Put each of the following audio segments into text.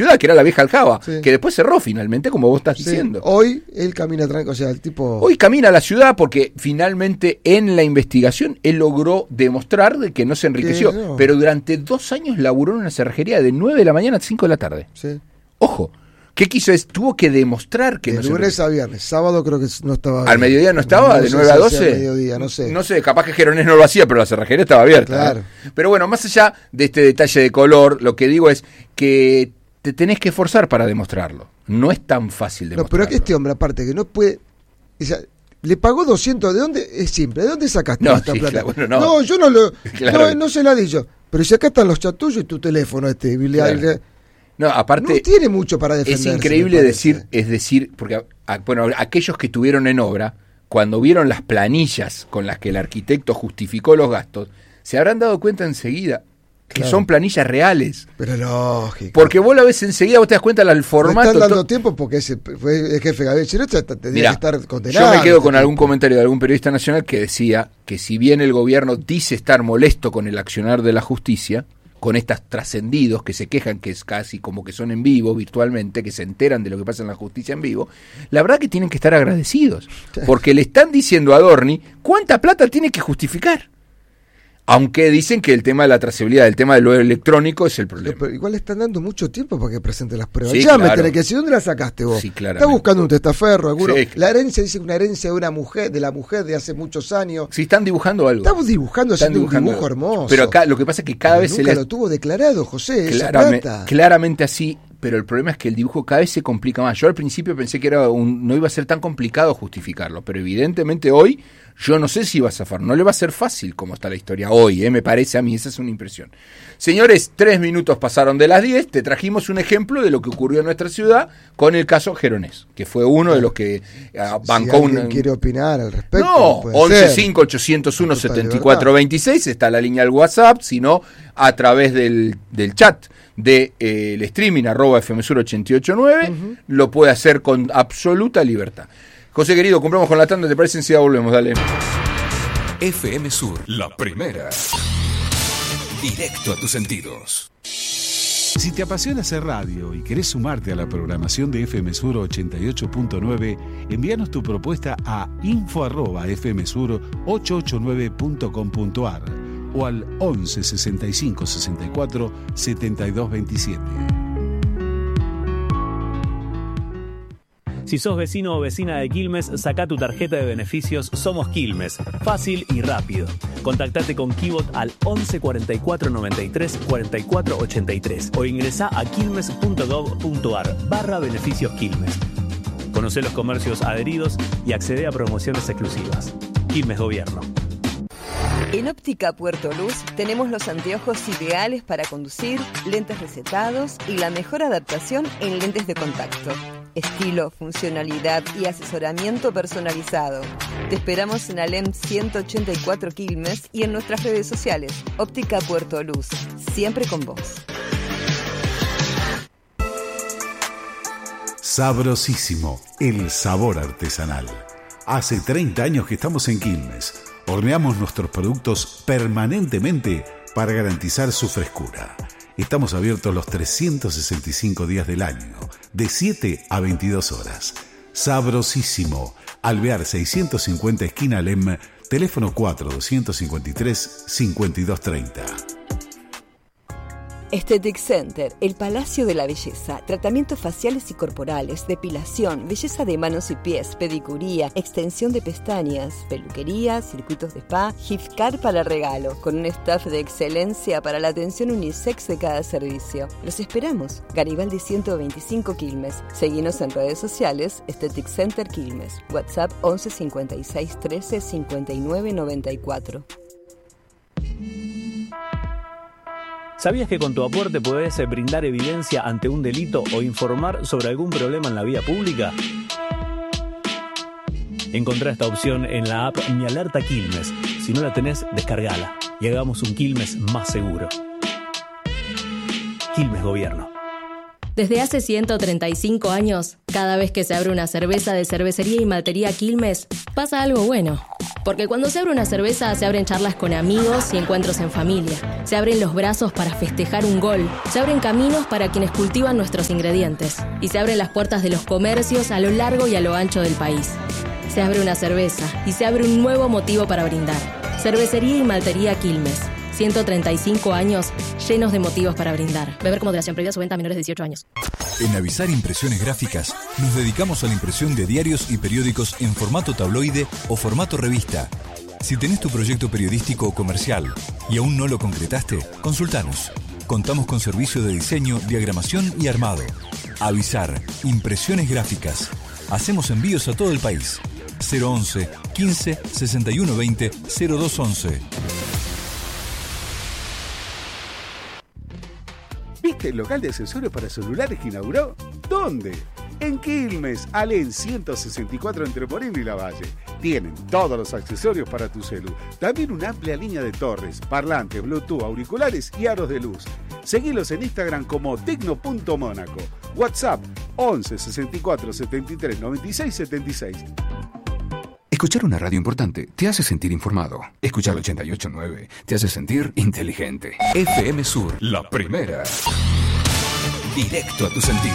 ciudad, que era la vieja Aljaba, que después cerró finalmente, como vos estás diciendo. Hoy él camina tranquilo, o sea, el tipo... Hoy camina a la ciudad porque finalmente en la investigación él logró demostrar de que no se enriqueció, no. pero durante 2 años laburó en una cerrajería de 9 de la mañana a 5 de la tarde. Sí. Ojo, ¿qué quiso? Tuvo que demostrar que de lunes a viernes, sábado creo que no estaba. ¿Al mediodía no estaba? ¿De 9 a 12? Al mediodía, no sé. No sé, capaz que Geronés no lo hacía, pero la cerrajería estaba abierta. Claro. Pero bueno, más allá de este detalle de color, lo que digo es que te tenés que esforzar para demostrarlo. No es tan fácil demostrarlo. No, pero que este hombre, aparte, que no puede... O sea, le pagó 200, ¿de dónde? Es simple, ¿de dónde sacaste esta plata? Claro, bueno, no, yo no lo... Claro. No se la di yo. Pero si acá están los chatullos y tu teléfono, Claro. No, aparte... No tiene mucho para defenderse. Es increíble decir, porque bueno, aquellos que estuvieron en obra, cuando vieron las planillas con las que el arquitecto justificó los gastos, se habrán dado cuenta enseguida que son planillas reales. Pero lógico. Porque vos la ves enseguida, vos te das cuenta del formato. No están dando tiempo porque fue el jefe Gabriel. Si no, tendría que estar condenado. Yo me quedo con algún comentario de algún periodista nacional que decía que si bien el gobierno dice estar molesto con el accionar de la justicia, con estas trascendidos que se quejan que es casi como que son en vivo virtualmente, que se enteran de lo que pasa en la justicia en vivo, la verdad que tienen que estar agradecidos, porque le están diciendo a Adorni cuánta plata tiene que justificar. Aunque dicen que el tema de la trazabilidad, el tema de lo electrónico es el problema. Pero igual le están dando mucho tiempo para que presente las pruebas. Sí, ya claro. me tenés que decir, ¿dónde la sacaste vos? Sí, claramente. Estás buscando un testaferro, seguro. Sí. La herencia dice que una herencia de una mujer, de la mujer de hace muchos años. Sí, están dibujando algo. Estamos dibujando, haciendo un dibujo hermoso. Pero acá lo que pasa es que cada vez nunca lo tuvo declarado, José, claramente así, pero el problema es que el dibujo cada vez se complica más. Yo al principio pensé que no iba a ser tan complicado justificarlo, pero evidentemente hoy yo no sé si va a zafar, no le va a ser fácil como está la historia hoy, me parece a mí, esa es una impresión. Señores, 3 minutos pasaron de las 10, te trajimos un ejemplo de lo que ocurrió en nuestra ciudad con el caso Geronés, que fue uno de los que bancó si quiere opinar al respecto. No, 1158017426, está la línea del WhatsApp, sino a través del chat de el streaming @fmsur889, lo puede hacer con absoluta libertad. José querido, compramos con la tanda, ¿te parece? Si ya volvemos, dale. FM Sur, la primera. Directo a tus sentidos. Si te apasiona hacer radio y querés sumarte a la programación de FM Sur 88.9, envíanos tu propuesta a info@fmsur889.com.ar o al 11 65 64 72 27. Si sos vecino o vecina de Quilmes, sacá tu tarjeta de beneficios Somos Quilmes. Fácil y rápido. Contactate con Kibot al 11 44 93 44 83 o ingresá a quilmes.gov.ar/beneficios Quilmes. Conocé los comercios adheridos y accede a promociones exclusivas. Quilmes Gobierno. En Óptica Puerto Luz tenemos los anteojos ideales para conducir, lentes recetados y la mejor adaptación en lentes de contacto. Estilo, funcionalidad y asesoramiento personalizado. Te esperamos en Alem 184 Quilmes y en nuestras redes sociales. Óptica Puerto Luz, siempre con vos. Sabrosísimo, el sabor artesanal. Hace 30 años que estamos en Quilmes. Horneamos nuestros productos permanentemente para garantizar su frescura. Estamos abiertos los 365 días del año, de 7 a 22 horas. Sabrosísimo. Alvear 650 esquina Alem, teléfono 4-253-5230. Aesthetic Center, el Palacio de la Belleza, tratamientos faciales y corporales, depilación, belleza de manos y pies, pedicuría, extensión de pestañas, peluquería, circuitos de spa, gift card para regalo, con un staff de excelencia para la atención unisex de cada servicio. Los esperamos. Garibaldi 125 Quilmes. Seguinos en redes sociales, Aesthetic Center Quilmes. WhatsApp 11 56 13 59 94. ¿Sabías que con tu aporte podés brindar evidencia ante un delito o informar sobre algún problema en la vía pública? Encontrá esta opción en la app Mi Alerta Quilmes. Si no la tenés, descargala y hagamos un Quilmes más seguro. Quilmes Gobierno. Desde hace 135 años, cada vez que se abre una cerveza de Cervecería y Maltería Quilmes, pasa algo bueno. Porque cuando se abre una cerveza, se abren charlas con amigos y encuentros en familia. Se abren los brazos para festejar un gol. Se abren caminos para quienes cultivan nuestros ingredientes. Y se abren las puertas de los comercios a lo largo y a lo ancho del país. Se abre una cerveza y se abre un nuevo motivo para brindar. Cervecería y Maltería Quilmes. 135 años llenos de motivos para brindar. Beber con moderación, prohibida su venta a menores de 18 años. En Avisar Impresiones Gráficas nos dedicamos a la impresión de diarios y periódicos en formato tabloide o formato revista. Si tenés tu proyecto periodístico o comercial y aún no lo concretaste, consultanos. Contamos con servicio de diseño, diagramación y armado. Avisar Impresiones Gráficas. Hacemos envíos a todo el país. 011 15 61 20 0211. ¿Viste el local de accesorios para celulares que inauguró? ¿Dónde? En Quilmes, Alén 164 entre Moreno y Lavalle. Tienen todos los accesorios para tu celu. También una amplia línea de torres, parlantes, Bluetooth, auriculares y aros de luz. Seguilos en Instagram como tecno.monaco. WhatsApp 11 64 73 96 76. Escuchar una radio importante te hace sentir informado. Escuchar 88.9 te hace sentir inteligente. FM Sur, la primera. Directo a tus sentidos.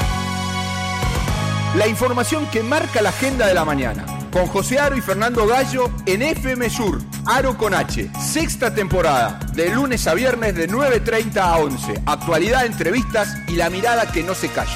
La información que marca la agenda de la mañana. Con José Aro y Fernando Gallo en FM Sur. Aro con H. Sexta temporada. De lunes a viernes de 9:30 a 11. Actualidad, entrevistas y la mirada que no se calla.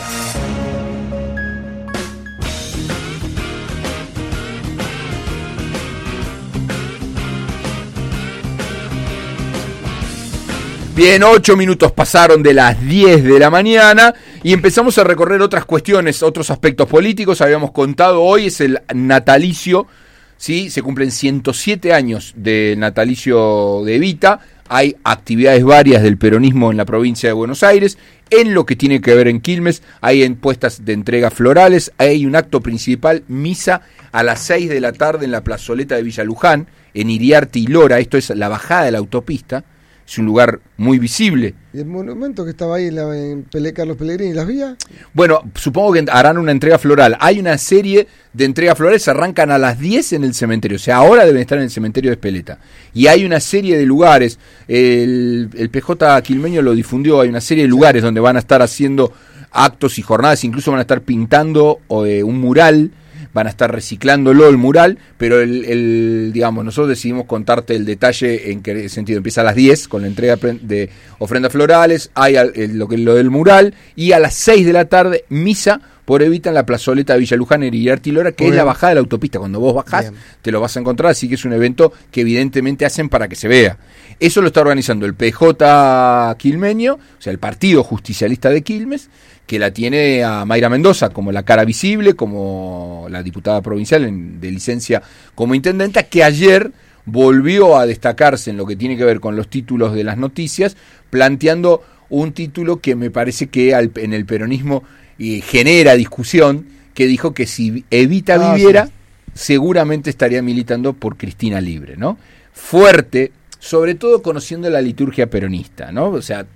Bien, 8 minutos pasaron de las 10 de la mañana y empezamos a recorrer otras cuestiones, otros aspectos políticos. Habíamos contado, hoy es el natalicio, ¿sí? Se cumplen 107 años del natalicio de Evita. Hay actividades varias del peronismo en la provincia de Buenos Aires. En lo que tiene que ver en Quilmes, hay puestas de entrega florales, hay un acto principal, misa a las 6 de la tarde en la plazoleta de Villa Luján, en Iriarte y Lora. Esto es la bajada de la autopista. Es un lugar muy visible. ¿Y el monumento que estaba ahí en Carlos Pellegrini y las vías? Bueno, supongo que harán una entrega floral. Hay una serie de entregas florales, arrancan a las 10 en el cementerio. O sea, ahora deben estar en el cementerio de Espeleta. Y hay una serie de lugares, el PJ quilmeño lo difundió, hay una serie de lugares donde van a estar haciendo actos y jornadas, incluso van a estar pintando un mural, van a estar reciclándolo el mural, pero digamos, nosotros decidimos contarte el detalle en qué sentido. Empieza a las 10 con la entrega de ofrendas florales, hay lo del mural, y a las 6 de la tarde misa por Evita en la plazoleta de Villa Luján, en Iriarte y Lora, que es la bajada de la autopista. Cuando vos bajás, te lo vas a encontrar, así que es un evento que evidentemente hacen para que se vea. Eso lo está organizando el PJ quilmeño, o sea, el Partido Justicialista de Quilmes, que la tiene a Mayra Mendoza como la cara visible, como la diputada provincial de licencia como intendenta, que ayer volvió a destacarse en lo que tiene que ver con los títulos de las noticias, planteando un título que me parece que en el peronismo genera discusión, que dijo que si Evita viviera, seguramente estaría militando por Cristina Libre, ¿no? Fuerte, sobre todo conociendo la liturgia peronista, ¿no? O sea,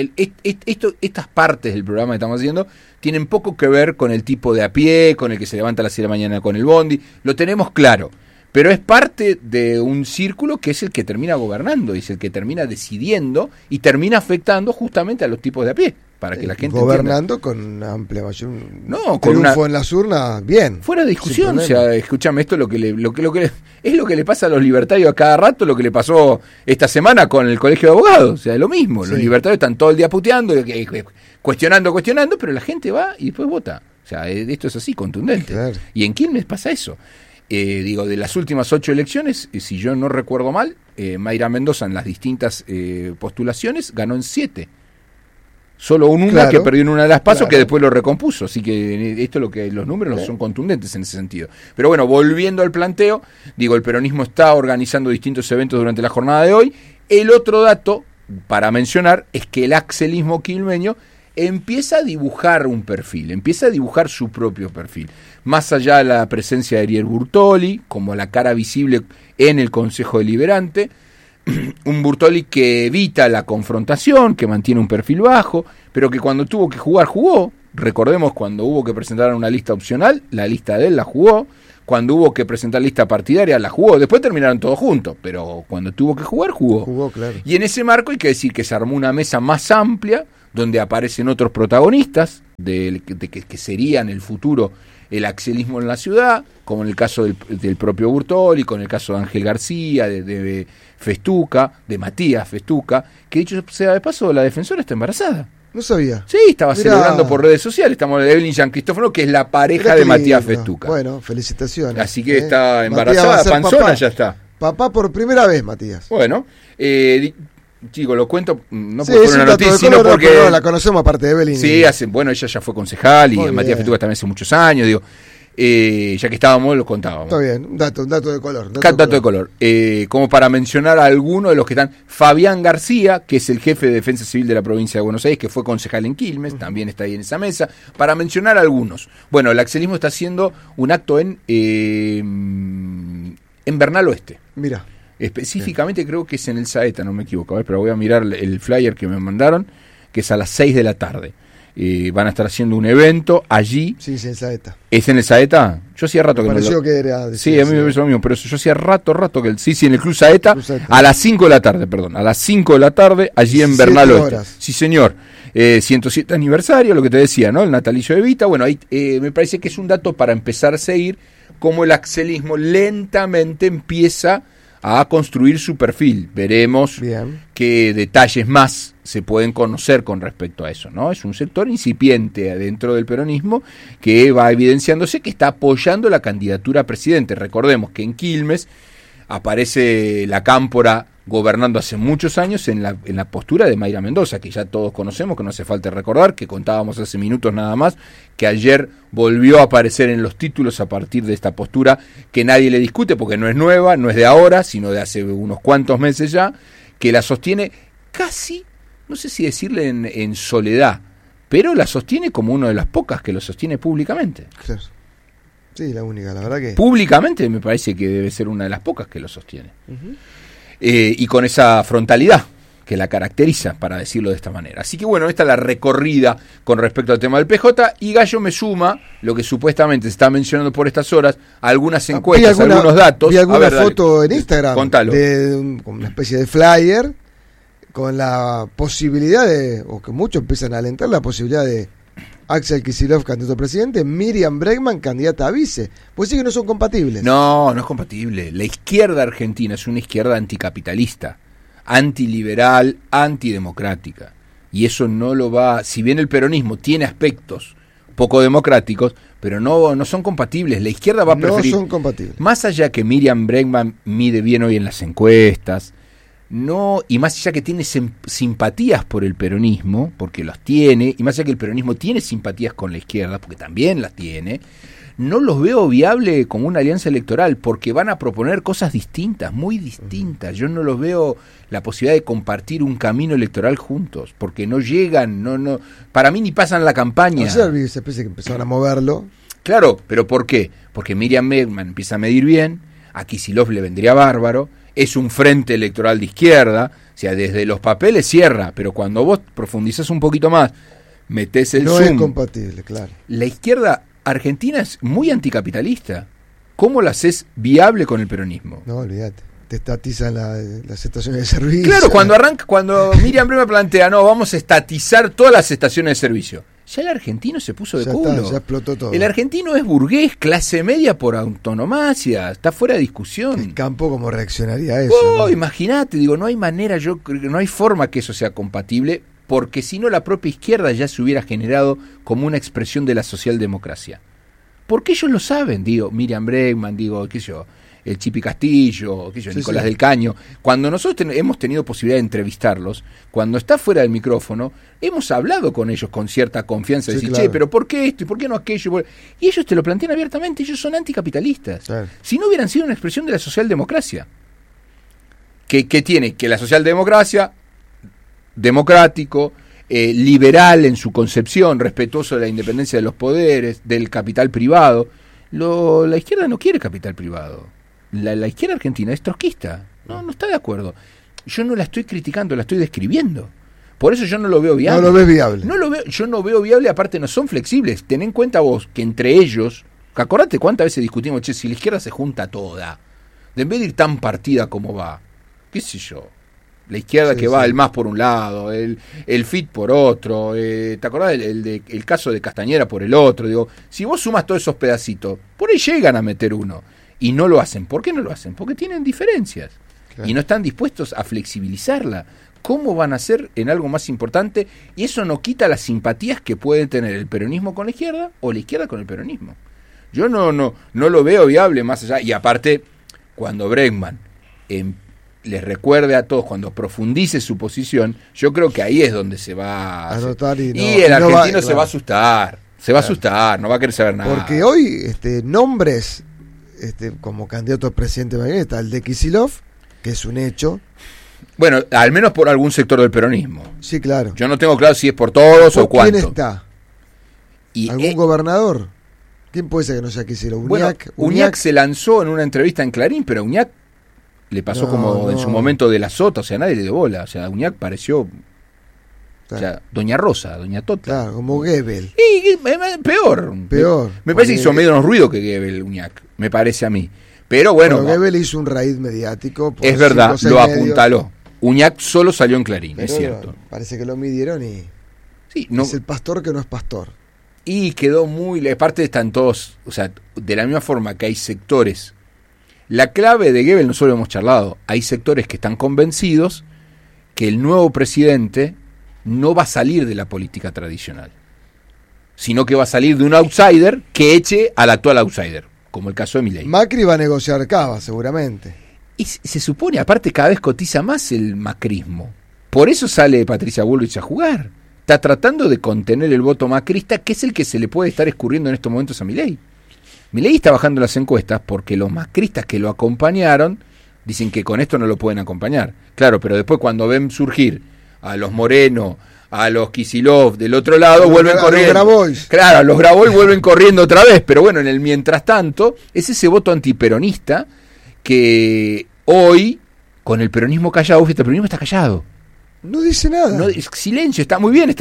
estas partes del programa que estamos haciendo tienen poco que ver con el tipo de a pie, con el que se levanta a las 6 de la mañana con el bondi, lo tenemos claro, pero es parte de un círculo que es el que termina gobernando, y es el que termina decidiendo y termina afectando justamente a los tipos de a pie, para que la gente gobernando entienda. Con una amplia mayoría, no, con triunfo en las urnas, bien. Fuera de discusión, o sea, escúchame, esto es lo que le pasa a los libertarios a cada rato, lo que le pasó esta semana con el Colegio de Abogados, o sea, es lo mismo, los libertarios están todo el día puteando, cuestionando, pero la gente va y después vota. O sea, esto es así, contundente. Claro. Y en Quilmes pasa eso. De las últimas 8 elecciones, si yo no recuerdo mal, Mayra Mendoza en las distintas postulaciones ganó en 7. Solo una que perdió en una de las pasos, que después lo recompuso. Así que esto es lo que los números son contundentes en ese sentido. Pero bueno, volviendo al planteo, el peronismo está organizando distintos eventos durante la jornada de hoy. El otro dato para mencionar es que el axelismo quilmeño empieza a dibujar un perfil, empieza a dibujar su propio perfil. Más allá de la presencia de Ariel Burtoli, como la cara visible en el Consejo Deliberante, un Burtoli que evita la confrontación, que mantiene un perfil bajo, pero que cuando tuvo que jugar, jugó. Recordemos cuando hubo que presentar una lista opcional, la lista de él la jugó. Cuando hubo que presentar lista partidaria, la jugó. Después terminaron todos juntos, pero cuando tuvo que jugar, jugó. Jugó, claro. Y en ese marco hay que decir que se armó una mesa más amplia, donde aparecen otros protagonistas, que serían el futuro el axelismo en la ciudad, como en el caso del propio Burtoli, con el caso de Ángel García, de Festuca, de Matías Festuca, que dicho sea de paso, la defensora está embarazada. No sabía. Sí, estaba celebrando por redes sociales. Estamos de Evelyn Jean Cristófano, que es la pareja de Matías Festuca. Bueno, felicitaciones. Así que está embarazada, panzona, papá. Ya está. Papá por primera vez, Matías. Bueno, chicos, lo cuento, no sí, por una noticia, sino porque... No, la conocemos aparte de Evelyn. Sí, ella ya fue concejal y Matías Festuca también hace muchos años, digo. Ya que estábamos, lo contábamos. Está bien, un dato de color. Dato de color. Como para mencionar a algunos de los que están. Fabián García, que es el jefe de Defensa Civil de la provincia de Buenos Aires, que fue concejal en Quilmes, también está ahí en esa mesa. Para mencionar a algunos. Bueno, el axelismo está haciendo un acto en Bernal Oeste. Mira. Específicamente creo que es en el Saeta, no me equivoco. A ver, pero voy a mirar el flyer que me mandaron, que es a las 6 de la tarde. Van a estar haciendo un evento allí. Sí, es en el Saeta. ¿Es en el Saeta? Yo hacía rato me que pareció no lo... que era... Sí, a mí me pareció lo mismo, pero yo hacía rato que... Sí, en el Club Saeta, a las 5 de la tarde, perdón. A las 5 de la tarde, allí en Bernal Oeste. Sí, señor. 107 aniversario, lo que te decía, ¿no? El natalicio de Evita. Bueno, ahí me parece que es un dato para empezar a seguir cómo el axelismo lentamente empieza a construir su perfil. Veremos qué detalles más se pueden conocer con respecto a eso, ¿no? Es un sector incipiente adentro del peronismo que va evidenciándose que está apoyando la candidatura a presidente. Recordemos que en Quilmes aparece la Cámpora gobernando hace muchos años en la postura de Mayra Mendoza, que ya todos conocemos, que no hace falta recordar, que contábamos hace minutos nada más, que ayer volvió a aparecer en los títulos a partir de esta postura que nadie le discute porque no es nueva, no es de ahora, sino de hace unos cuantos meses ya, que la sostiene casi, no sé si decirle en soledad, pero la sostiene como una de las pocas que lo sostiene públicamente. Claro. Sí, la única, la verdad que... Públicamente me parece que debe ser una de las pocas que lo sostiene. Y con esa frontalidad que la caracteriza, para decirlo de esta manera. Así que bueno, esta es la recorrida con respecto al tema del PJ, y Gallo me suma lo que supuestamente se está mencionando por estas horas, algunas encuestas, algunos datos. Vi alguna foto en Instagram contalo. De una especie de flyer con la posibilidad o que muchos empiezan a alentar la posibilidad de Axel Kicillof, candidato a presidente, Miriam Bregman, candidata a vice. Pues sí que no son compatibles. No es compatible. La izquierda argentina es una izquierda anticapitalista, antiliberal, antidemocrática. Y eso no lo va... Si bien el peronismo tiene aspectos poco democráticos, pero no son compatibles. La izquierda va a preferir... No son compatibles. Más allá que Miriam Bregman mide bien hoy en las encuestas... No, y más allá que tiene simpatías por el peronismo, porque las tiene, y más allá que el peronismo tiene simpatías con la izquierda, porque también las tiene, no los veo viable como una alianza electoral, porque van a proponer cosas distintas, muy distintas. Yo no los veo la posibilidad de compartir un camino electoral juntos, porque no llegan, no para mí ni pasan la campaña. Se parece que empezaron a moverlo. Claro, pero ¿por qué? Porque Miriam Bregman empieza a medir bien, a Kicillof le vendría bárbaro, es un frente electoral de izquierda, o sea, desde los papeles cierra, pero cuando vos profundizás un poquito más, metés el zoom. No es compatible, claro. La izquierda argentina es muy anticapitalista. ¿Cómo la haces viable con el peronismo? No, olvídate. Te estatizan las estaciones de servicio. Claro, cuando Miriam Bregman plantea, no, vamos a estatizar todas las estaciones de servicio. Ya el argentino se puso de culo. Ya explotó todo. El argentino es burgués, clase media por autonomacia, está fuera de discusión. El campo, ¿cómo reaccionaría a eso? ¿No? Imagínate, no hay manera, yo creo que no hay forma que eso sea compatible, porque si no la propia izquierda ya se hubiera generado como una expresión de la socialdemocracia. Porque ellos lo saben, Miriam Bregman, qué sé yo, el Chipi Castillo, Nicolás del Caño. Cuando nosotros hemos tenido posibilidad de entrevistarlos, cuando está fuera del micrófono, hemos hablado con ellos con cierta confianza, decir, claro, pero ¿por qué esto y por qué no aquello? Y ellos te lo plantean abiertamente, ellos son anticapitalistas. Claro. Si no hubieran sido una expresión de la socialdemocracia, que tiene que la socialdemocracia, democrático, liberal en su concepción, respetuoso de la independencia de los poderes, del capital privado, la izquierda no quiere capital privado. La izquierda argentina es trotskista, no está de acuerdo. yo no la estoy criticando, la estoy describiendo. Por eso yo no lo veo viable. No lo ves viable. Yo no veo viable, aparte no son flexibles. Ten en cuenta vos que entre ellos, acordate cuántas veces discutimos, si la izquierda se junta toda, en vez de ir tan partida como va, qué sé yo, la izquierda que va el MAS por un lado, el FIT por otro, ¿te acordás el caso de Castañera por el otro? Digo, si vos sumas todos esos pedacitos, por ahí llegan a meter uno, y no lo hacen. ¿Por qué no lo hacen? Porque tienen diferencias, y no están dispuestos a flexibilizarla. ¿Cómo van a hacer en algo más importante? Y eso no quita las simpatías que puede tener el peronismo con la izquierda o la izquierda con el peronismo. Yo no lo veo viable más allá. Y aparte, cuando Bregman les recuerde a todos, cuando profundice su posición, yo creo que ahí es donde se va a notar y el argentino se va a asustar. Se va a asustar, no va a querer saber nada. Porque hoy nombres como candidato a presidente de Biden está el de Kicillof, que es un hecho. Bueno, al menos por algún sector del peronismo. Sí, claro. Yo no tengo claro si es por todos o cuánto. ¿Quién está? ¿Algún gobernador? ¿Quién puede ser que no sea Kicillof? Uñac se lanzó en una entrevista en Clarín, pero Uñac le pasó en su momento de la Sota, o sea, nadie le dio bola. O sea, Uñac pareció... Claro. O sea, Doña Rosa, Doña Tota. Claro, como Goebbels. Y peor. Me parece que hizo menos ruido que Goebbels, Uñac, me parece a mí. Pero bueno, Goebbels hizo un raíz mediático. Es verdad, lo apuntaló. Uñac solo salió en Clarín, pero es cierto. Parece que lo midieron y sí, es el pastor que no es pastor. Y quedó muy... Aparte están todos, o sea, de la misma forma que hay sectores. La clave de Goebbels, nosotros hemos charlado, hay sectores que están convencidos que el nuevo presidente no va a salir de la política tradicional, sino que va a salir de un outsider que eche al actual outsider, como el caso de Milei. Macri va a negociar Cava, seguramente. Y se supone, aparte cada vez cotiza más el macrismo. Por eso sale Patricia Bullrich a jugar. Está tratando de contener el voto macrista, que es el que se le puede estar escurriendo en estos momentos a Milei. Milei está bajando las encuestas porque los macristas que lo acompañaron dicen que con esto no lo pueden acompañar. Claro, pero después cuando ven surgir a los Moreno, a los Kicillof del otro lado, vuelven corriendo. Los Grabois. Claro, los Grabois vuelven corriendo otra vez, pero bueno, en el mientras tanto, es ese voto antiperonista que hoy, con el peronismo callado, el peronismo está callado. No dice nada. Silencio, está muy bien,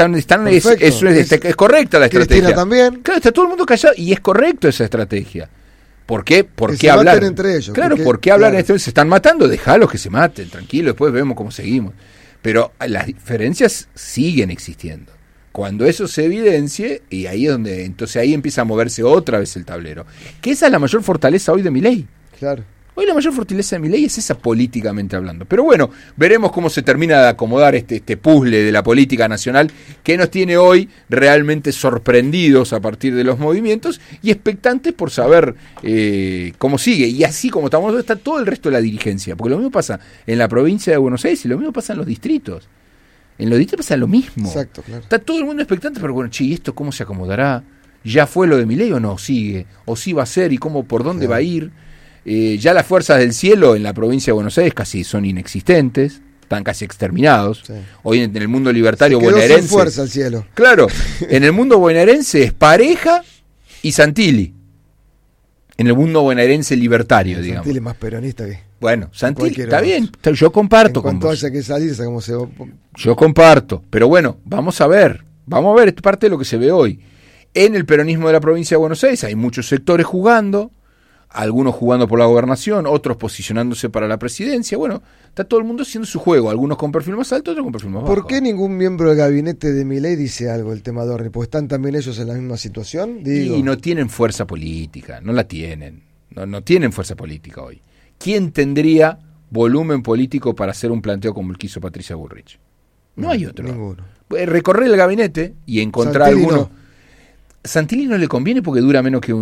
es correcta la estrategia. Cristina también. Claro, está todo el mundo callado y es correcto esa estrategia. ¿Por qué? ¿Por qué hablar? Entre ellos, claro, ¿por qué hablar en esto? Se están matando, déjalos que se maten, tranquilo, después vemos cómo seguimos. Pero las diferencias siguen existiendo. Cuando eso se evidencie, y ahí es donde, entonces ahí empieza a moverse otra vez el tablero. Que esa es la mayor fortaleza hoy de Milei. Claro. Hoy la mayor fortaleza de Milei es esa políticamente hablando. Pero bueno, veremos cómo se termina de acomodar este puzzle de la política nacional que nos tiene hoy realmente sorprendidos a partir de los movimientos y expectantes por saber cómo sigue. Y así como estamos, está todo el resto de la dirigencia. Porque lo mismo pasa en la provincia de Buenos Aires y lo mismo pasa en los distritos. En los distritos pasa lo mismo. Exacto, claro. Está todo el mundo expectante, pero bueno, ¿y esto cómo se acomodará? ¿Ya fue lo de Milei o no? ¿Sigue? ¿O sí va a ser? ¿Y cómo, por dónde va a ir? Ya las fuerzas del cielo en la provincia de Buenos Aires casi son inexistentes, están casi exterminados. Sí. Hoy en el mundo libertario bonaerense. Sin fuerza el cielo. Claro, en el mundo bonaerense es Pareja y Santilli. En el mundo bonaerense libertario, digamos. Santilli es más peronista que. Bueno, Santilli está bien, yo comparto con vos. Haya que salir, cómo se... Yo comparto, pero bueno, vamos a ver, es parte de lo que se ve hoy. En el peronismo de la provincia de Buenos Aires hay muchos sectores jugando. Algunos jugando por la gobernación, otros posicionándose para la presidencia. Bueno, está todo el mundo haciendo su juego, algunos con perfil más alto, otros con perfil más bajo. ¿Por qué ningún miembro del gabinete de Milei dice algo el tema de Orni? ¿Porque están también ellos en la misma situación? Y no tienen fuerza política, no la tienen. No tienen fuerza política hoy. ¿Quién tendría volumen político para hacer un planteo como el que hizo Patricia Bullrich? No hay otro. Ninguno. Recorrer el gabinete y encontrar Santilli alguno... no. Santilli no le conviene porque dura menos que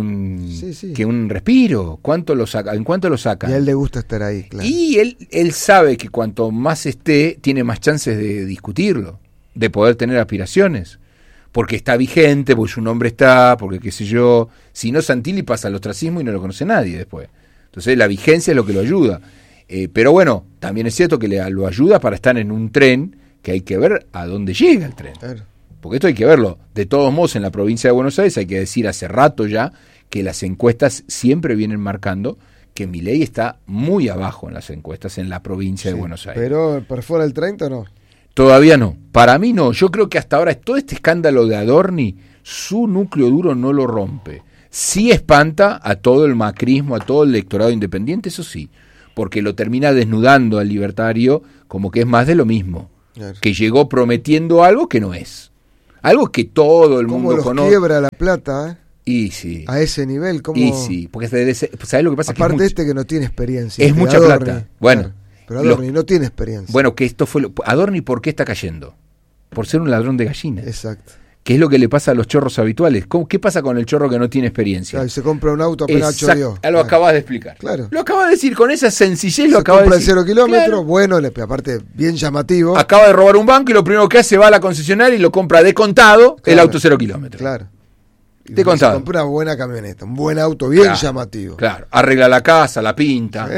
un respiro. ¿En cuánto lo saca? Y a él le gusta estar ahí, claro. Y él sabe que cuanto más esté, tiene más chances de discutirlo, de poder tener aspiraciones. Porque está vigente, porque su nombre está, porque qué sé yo. Si no, Santilli pasa al ostracismo y no lo conoce nadie después. Entonces la vigencia es lo que lo ayuda. Pero bueno, también es cierto que lo ayuda para estar en un tren que hay que ver a dónde llega el tren. Claro. Porque esto hay que verlo. De todos modos, en la provincia de Buenos Aires hay que decir hace rato ya que las encuestas siempre vienen marcando que Milei está muy abajo en las encuestas en la provincia de Buenos Aires. Pero por fuera del 30 no. Todavía no. Para mí no. Yo creo que hasta ahora todo este escándalo de Adorni, su núcleo duro no lo rompe. Sí espanta a todo el macrismo, a todo el electorado independiente, eso sí, porque lo termina desnudando al libertario como que es más de lo mismo, que llegó prometiendo algo que no es. Algo que todo el mundo conoce. Como quiebra La Plata, ¿eh? Y sí. A ese nivel, como... Y sí, porque ¿sabes lo que pasa? Aparte que no tiene experiencia. Es mucha Adorni, plata. Bueno. Claro, pero Adorni no tiene experiencia. Bueno, que esto fue... Adorni, ¿por qué está cayendo? Por ser un ladrón de gallinas. Exacto. ¿Qué es lo que le pasa a los chorros habituales? ¿Qué pasa con el chorro que no tiene experiencia? Claro, y se compra un auto apenas choreó. Lo acabas de explicar. Claro. Lo acabas de decir, con esa sencillez lo se acabas de decir. compra el 0 kilómetros, bueno, aparte bien llamativo. Acaba de robar un banco y lo primero que hace va a la concesionaria y lo compra de contado, el auto 0 kilómetros. Claro. De contado. Se compra una buena camioneta, un buen auto bien llamativo. Claro, arregla la casa, la pinta.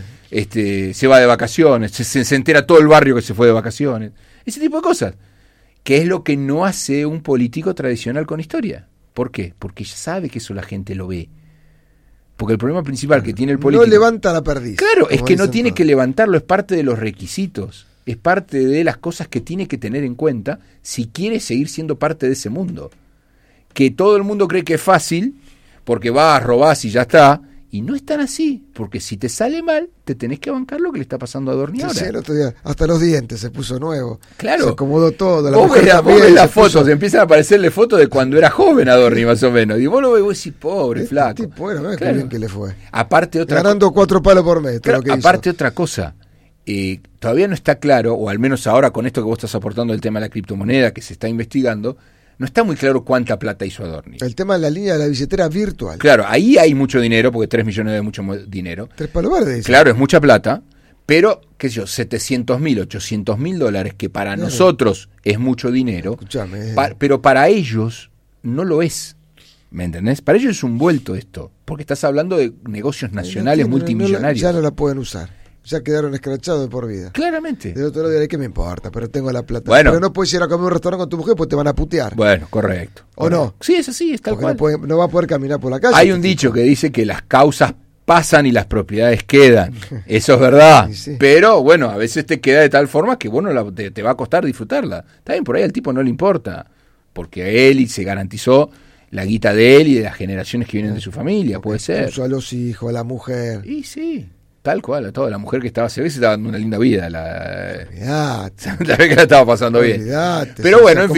Sí. Se va de vacaciones, se entera todo el barrio que se fue de vacaciones. Ese tipo de cosas. Que es lo que no hace un político tradicional con historia. ¿Por qué? Porque ya sabe que eso la gente lo ve. Porque el problema principal que tiene el político... No levanta la perdiz. Claro, es que no tiene que levantarlo, es parte de los requisitos. Es parte de las cosas que tiene que tener en cuenta si quiere seguir siendo parte de ese mundo. Que todo el mundo cree que es fácil, porque vas, robás y ya está... Y no es tan así, porque si te sale mal, te tenés que bancar lo que le está pasando a Adorni ahora. Sí, el otro día, hasta los dientes se puso nuevo. Claro. Se acomodó todo. Vos ves las fotos, empiezan a aparecerle fotos de cuando era joven Adorni, más o menos. Y vos lo ves y vos decís, pobre, flaco. Tipo, bueno, claro. Qué bien que le fue. Aparte ganando 4 palos por mes. Claro, aparte otra cosa, todavía no está claro, o al menos ahora con esto que vos estás aportando el tema de la criptomoneda que se está investigando, no está muy claro cuánta plata hizo Adorni. El tema de la línea de la billetera virtual. Claro, ahí hay mucho dinero, porque 3 millones es mucho dinero. 3 palos verdes. Claro, es mucha plata, pero, qué sé yo, 700.000, 800.000 dólares, que para nosotros es mucho dinero, pero para ellos no lo es. ¿Me entendés? Para ellos es un vuelto esto, porque estás hablando de negocios nacionales multimillonarios. Ya no la pueden usar. Ya quedaron escrachados de por vida. Claramente. Del otro lado diré, ¿qué me importa? Pero tengo la plata. Bueno. Pero no puedes ir a comer un restaurante con tu mujer porque te van a putear. Bueno, correcto. ¿O no? Sí, es así, es tal cual. No va a poder caminar por la calle. Hay un dicho que dice que las causas pasan y las propiedades quedan. Eso es verdad. Sí. Pero, bueno, a veces te queda de tal forma que, bueno, te va a costar disfrutarla. Está bien, por ahí al tipo no le importa. Porque a él se garantizó la guita de él y de las generaciones que vienen de su familia. Puede ser. Puso a los hijos, a la mujer. Y sí. Tal cual, a toda la mujer que estaba, se estaba dando una linda vida. La vez que la estaba pasando bien. Pero bueno, en fin.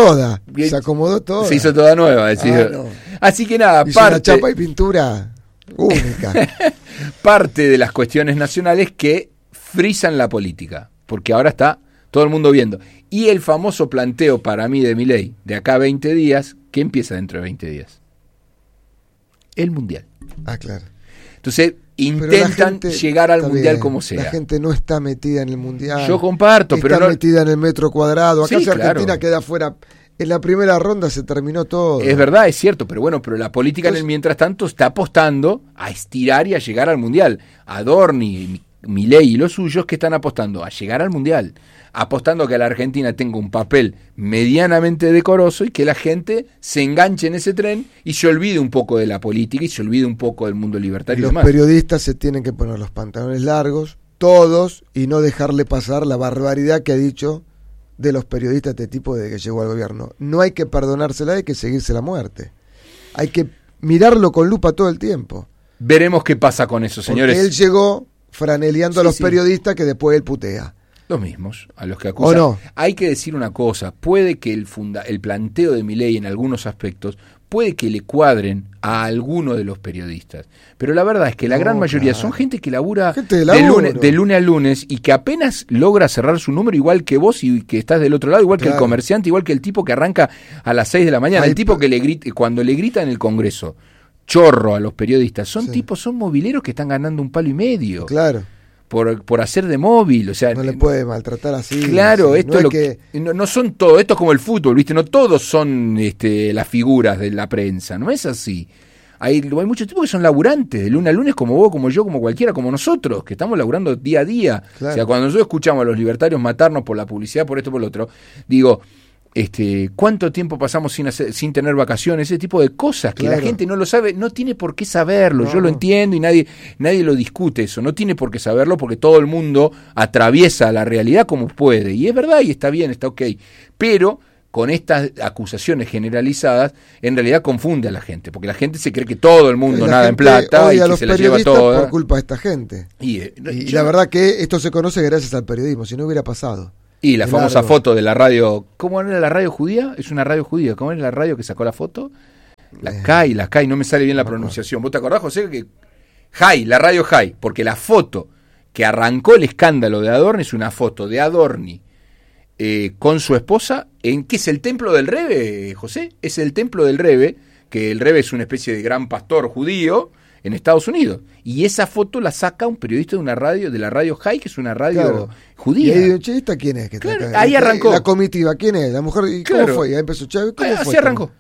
Se acomodó toda. Se hizo toda nueva. No. Así que nada, hizo una chapa y pintura única. Parte de las cuestiones nacionales que frisan la política. Porque ahora está todo el mundo viendo. Y el famoso planteo para mí de Milei, de acá a 20 días, ¿qué empieza dentro de 20 días? El Mundial. Claro. Entonces, intentan llegar al Mundial como sea. La gente no está metida en el Mundial. Yo comparto, pero no... Está metida en el metro cuadrado. Acá sí, Argentina queda fuera. En la primera ronda se terminó todo. Es verdad, es cierto, pero bueno, pero la política en el mientras tanto está apostando a estirar y a llegar al Mundial. Adorni, Milei y los suyos que están apostando a llegar al Mundial, apostando a que la Argentina tenga un papel medianamente decoroso y que la gente se enganche en ese tren y se olvide un poco de la política y se olvide un poco del mundo libertario. Los periodistas se tienen que poner los pantalones largos, todos, y no dejarle pasar la barbaridad que ha dicho de los periodistas de este tipo desde que llegó al gobierno. No hay que perdonársela, hay que seguirse la muerte. Hay que mirarlo con lupa todo el tiempo. Veremos qué pasa con eso, señores. Porque él llegó franeleando a los periodistas que después él putea. Los mismos, a los que acusan. ¿O no? Hay que decir una cosa, puede que el planteo de Milei en algunos aspectos, puede que le cuadren a alguno de los periodistas, pero la verdad es que la gran mayoría son gente que labura de lunes a lunes y que apenas logra cerrar su número igual que vos y que estás del otro lado, igual que el comerciante, igual que el tipo que arranca a las 6 de la mañana, el tipo que le grita, cuando le grita en el Congreso, chorro a los periodistas, son mobileros que están ganando un palo y medio. Claro. Por hacer de móvil, o sea, no le puede maltratar así. Claro, esto no son todos, esto es como el fútbol, ¿viste? No todos son las figuras de la prensa, no es así. Hay muchos tipos que son laburantes, de lunes a lunes, como vos, como yo, como cualquiera, como nosotros, que estamos laburando día a día. Claro. O sea, cuando nosotros escuchamos a los libertarios matarnos por la publicidad, por esto, por lo otro, digo, ¿Cuánto tiempo pasamos sin tener vacaciones? Ese tipo de cosas que Claro. la gente no lo sabe, no tiene por qué saberlo. Yo lo entiendo y nadie lo discute eso. No tiene por qué saberlo porque todo el mundo atraviesa la realidad como puede. Y es verdad y está bien, está ok. Pero con estas acusaciones generalizadas, en realidad confunde a la gente. Porque la gente se cree que todo el mundo nada en plata y a que los se la lleva periodistas toda. por culpa de esta gente. Y La verdad que esto se conoce gracias al periodismo, si no hubiera pasado. Y la De famosa largo. foto de la radio, ¿cómo era la radio judía? Es una radio judía, ¿cómo era la radio que sacó la foto? La CAI, no me sale bien la pronunciación. ¿Vos te acordás, José? Que la radio Jai, porque la foto que arrancó el escándalo de Adorni es una foto de Adorni con su esposa, ¿qué es el templo del Rebbe, José? Es el templo del Rebbe, que el Rebbe es una especie de gran pastor judío en Estados Unidos. Y esa foto la saca un periodista de la radio Jai, que es una radio judía. Y ahí, che, ¿esta quién es? Claro, ahí arrancó. La comitiva, ¿quién es? La mujer, ¿y cómo Claro. fue? Y ahí empezó, che, ¿cómo Así fue?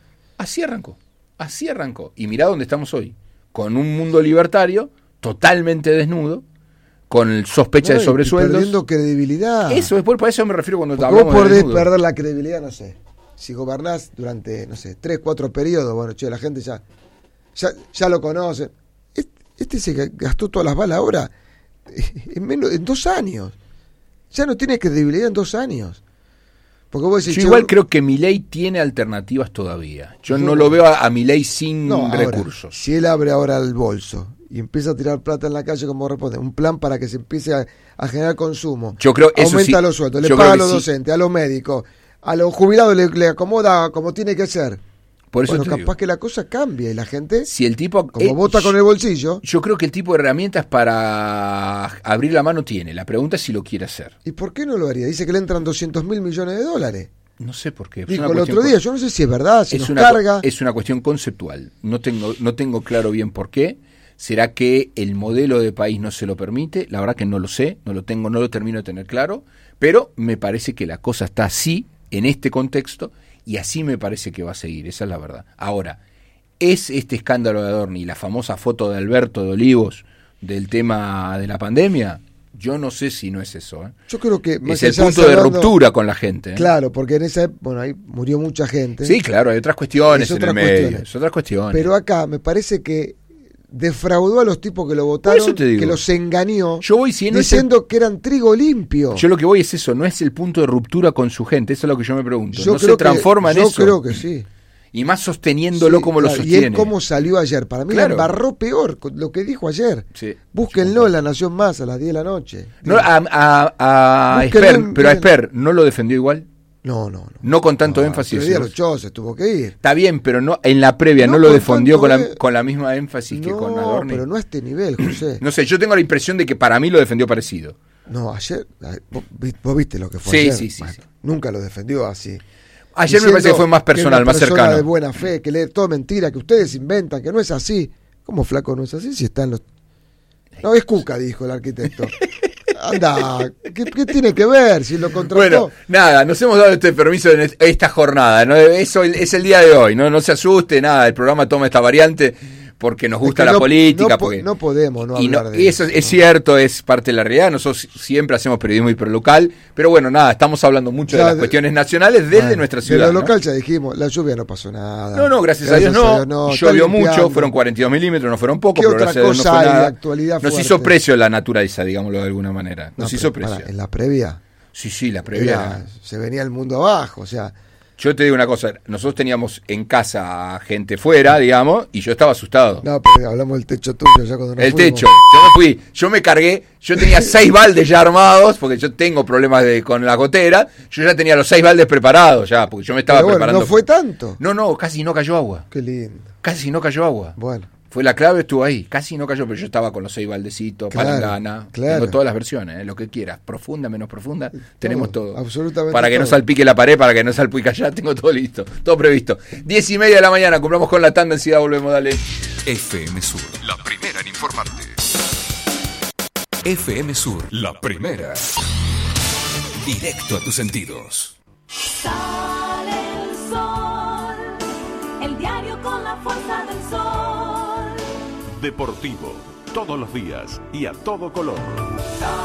Así arrancó. Y mirá dónde estamos hoy. Con un mundo libertario, totalmente desnudo, con sospecha de Y sobresueldos. perdiendo credibilidad. Eso es, por eso me refiero cuando Porque hablamos vos de podés desnudo. perder la credibilidad, no sé. Si gobernás durante, no sé, 3, 4 periodos, bueno, che, la gente ya lo conoce. Este se gastó todas las balas ahora en 2 años. Ya no tiene credibilidad en 2 años. Porque vos decís, Yo igual creo que Milei tiene alternativas todavía. Yo no lo veo a Milei sin ahora, recursos. si él abre ahora el bolso y empieza a tirar plata en la calle, como responde, un plan para que se empiece a generar consumo. Yo creo eso aumenta sí, los sueldos, le yo paga a creo los que sí. docentes, a los médicos, a los jubilados le acomoda como tiene que ser. Por eso Bueno, te capaz digo. que la cosa cambia y la gente, Si el tipo como vota con el bolsillo, yo creo que el tipo de herramientas para abrir la mano tiene. La pregunta es si lo quiere hacer. ¿y por qué no lo haría? Dice que le entran $200.000 millones de dólares. No sé por qué. Es Dijo una el cuestión otro día, yo no sé si es verdad, si es nos una, carga. es una cuestión conceptual. No tengo claro bien por qué. ¿Será que el modelo de país no se lo permite? La verdad que no lo sé, no lo termino de tener claro, pero me parece que la cosa está así, en este contexto, y así me parece que va a seguir, esa es la verdad. Ahora, ¿es este escándalo de Adorni, la famosa foto de Alberto de Olivos del tema de la pandemia? Yo no sé si no es eso. Yo creo que Es el punto de ruptura con la gente. Claro, porque en esa época, ahí murió mucha gente. Sí, claro, hay otras cuestiones Es en el otras medio. cuestiones. Es otras cuestiones. Pero acá me parece que defraudó a los tipos que lo votaron, eso te digo. que los engañó, Yo voy si no diciendo que eran trigo limpio. Yo lo que voy es eso, no es el punto de ruptura con su gente, eso es lo que yo me pregunto. Yo ¿No creo se transforma que, en yo eso? creo que sí. Y más sosteniéndolo Sí, como lo claro, sostiene. Y él cómo salió ayer. Para mí Claro. la embarró peor con lo que dijo ayer. Sí. Búsquenlo en La Nación Más a las 10 de la noche. No, a Búsquenlo Esper, en- pero a Esper, ¿no lo defendió igual? No. No con tanto No, énfasis. el día ¿sí? de los Chozas tuvo que ir. Está bien, pero no en la previa no, No lo con defendió tanto, con la misma énfasis que con Adorni. pero no a este nivel, José. No sé, yo tengo la impresión de que para mí lo defendió parecido. No, ayer, vos viste lo que fue Sí, ayer. sí, sí, Bueno, sí. nunca lo defendió así. Ayer me parece que fue más personal, que es una más persona cercano. de buena fe, que lee todo mentira, que ustedes inventan, que no es así. ¿Cómo flaco no es así? Si están los... No, es Cuca, dijo el arquitecto. Anda, ¿qué tiene que ver si lo contrató? Bueno, nada, nos hemos dado este permiso en esta jornada, ¿no? Eso es el día de hoy, no se asuste, nada, el programa toma esta variante porque nos gusta Es que la política. no podemos no y hablar de y eso es cierto, es parte de la realidad. Nosotros siempre hacemos periodismo hiperlocal, pero bueno, nada, estamos hablando mucho de Ya las cuestiones nacionales desde Bueno, nuestra ciudad. De lo ¿no? local ya dijimos, la lluvia no pasó nada. No, gracias a Dios no. está Llovió mucho, limpiando. fueron 42 milímetros, no fueron pocos, ¿Qué pero otra gracias a Dios no cosa fue hay de nada. actualidad Nos fuerte? hizo precio la naturaleza, digámoslo de alguna manera. No, Nos pero hizo precio. en la previa Sí, la previa. se venía el mundo abajo, o sea, Yo te digo una cosa, nosotros teníamos en casa gente fuera, digamos, y yo estaba asustado. no, pero hablamos del techo tuyo ya cuando nos El fuimos. techo, yo me cargué, yo tenía 6 baldes ya armados, porque yo tengo problemas con la gotera, yo ya tenía los 6 baldes preparados ya, porque yo me estaba Pero bueno, preparando. no fue tanto. No, casi no cayó agua, Qué lindo. casi no cayó agua. Bueno, Fue la clave, estuvo ahí, casi no cayó, pero yo estaba con los 6 baldecitos, Claro, palangana, claro. tengo todas las versiones, lo que quieras, profunda, menos profunda, tenemos todo. absolutamente Para que no todo. salpique la pared, para que no salpique allá, tengo todo listo, todo previsto. 10:30 de la mañana, compramos con la tanda, enseguida volvemos, dale. FM Sur, la primera en informarte. FM Sur, la primera. Directo a tus sentidos. Sale el sol, el diario con la fuerza del sol. Deportivo, todos los días y a todo color.